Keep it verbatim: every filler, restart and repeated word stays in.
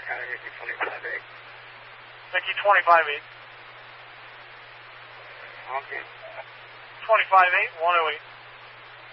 County, Mickey twenty-five eight. Mickey twenty-five eight. Okay. twenty-five eight, one oh eight.